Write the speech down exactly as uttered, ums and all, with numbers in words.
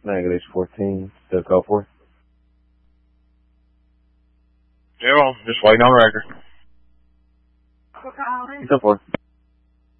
Negative fourteen. Still call for? Yeah, well, just waiting on the record. Still for.